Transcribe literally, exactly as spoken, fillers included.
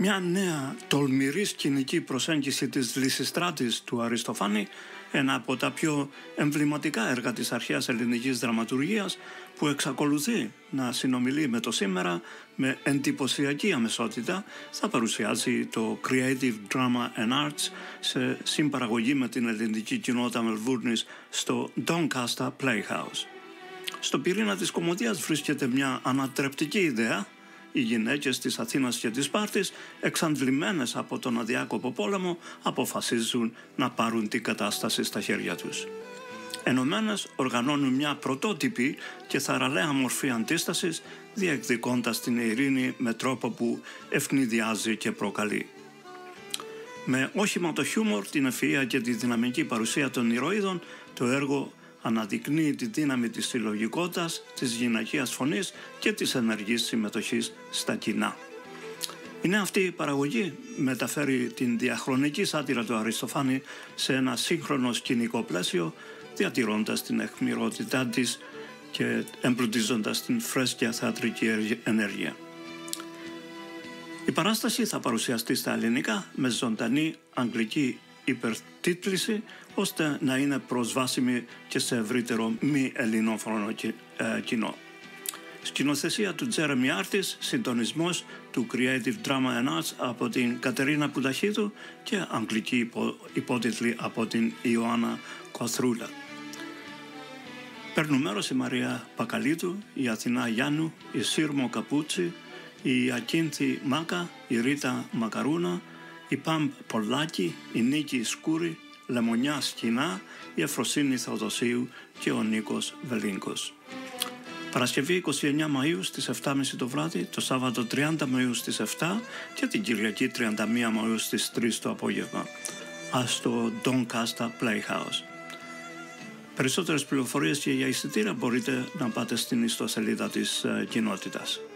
Μια νέα τολμηρή σκηνική προσέγγιση της Λυσιστράτης του Αριστοφάνη, ένα από τα πιο εμβληματικά έργα της αρχαίας ελληνικής δραματουργίας, που εξακολουθεί να συνομιλεί με το σήμερα με εντυπωσιακή αμεσότητα, θα παρουσιάζει το Creative Drama and Arts σε συμπαραγωγή με την ελληνική κοινότητα Μελβούρνης στο Doncaster Playhouse. Στο πυρήνα της κωμωδίας βρίσκεται μια ανατρεπτική ιδέα. Οι γυναίκες της Αθήνας και της Σπάρτης, εξαντλημένες από τον αδιάκοπο πόλεμο, αποφασίζουν να πάρουν την κατάσταση στα χέρια τους. Ενωμένες οργανώνουν μια πρωτότυπη και θαραλέα μορφή αντίστασης, διεκδικώντας την ειρήνη με τρόπο που ευνηδιάζει και προκαλεί. Με όχημα το χιούμορ, την ευφυΐα και τη δυναμική παρουσία των ηρωίδων, το έργο αναδεικνύει τη δύναμη της συλλογικότητας, της γυναικείας φωνής και της ενεργής συμμετοχής στα κοινά. Η νέα αυτή η παραγωγή μεταφέρει την διαχρονική σάτυρα του Αριστοφάνη σε ένα σύγχρονο σκηνικό πλαίσιο, διατηρώντας την αιχμηρότητά της και εμπλουτίζοντας την φρέσκια θεατρική ενέργεια. Η παράσταση θα παρουσιαστεί στα ελληνικά με ζωντανή αγγλική υπερτίτληση, ώστε να είναι προσβάσιμη και σε ευρύτερο μη ελληνόφωνο κοινό. Σκηνοθεσία του Τζέρεμι Άρτης, συντονισμός του Creative Drama and Arts από την Κατερίνα Πουταχίδου και αγγλική υπο, υπότιτλοι από την Ιωάννα Κοθρούλα. Παίρνουν μέρος η Μαρία Πακαλίδου, η Αθηνά Γιάννου, η Σύρμο Καπούτσι, η Ακίνθη Μάκα, η Ρίτα Μακαρούνα, η Πάμπ Πολάκη, η Νίκη Σκούρη, Λεμονιά Σκηνά, η Εφροσύνη Θεοδοσίου και ο Νίκος Βελίνκος. Παρασκευή είκοσι εννέα Μαΐου στις επτά και μισή το βράδυ, το Σάββατο τριάντα Μαΐου στις επτά και την Κυριακή τριάντα μία Μαΐου στις τρεις το απόγευμα στο Doncaster Playhouse. Περισσότερες πληροφορίες και για εισιτήρια μπορείτε να πάτε στην ιστοσελίδα της κοινότητας.